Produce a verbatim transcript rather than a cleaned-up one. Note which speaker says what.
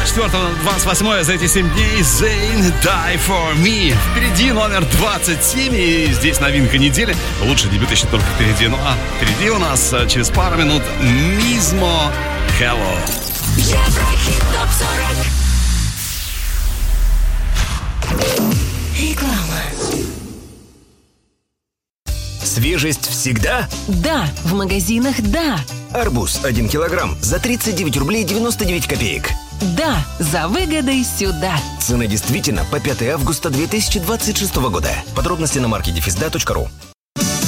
Speaker 1: четвёртого на двадцать восьмое за эти семь дней Zayn Die For Me. Впереди номер двадцать семь, и здесь новинка недели. Лучший дебют еще только впереди. Ну а впереди у нас через пару минут Мизмо Hello.
Speaker 2: Еврохит топ сорок. Реклама.
Speaker 3: Свежесть всегда?
Speaker 4: Да, в магазинах да.
Speaker 3: Арбуз один килограмм за тридцать девять рублей девяносто девять копеек.
Speaker 4: Да, за выгодой сюда.
Speaker 3: Цена действительно по пятое августа две тысячи двадцать шестого года. Подробности на маркете дефис да точка ру.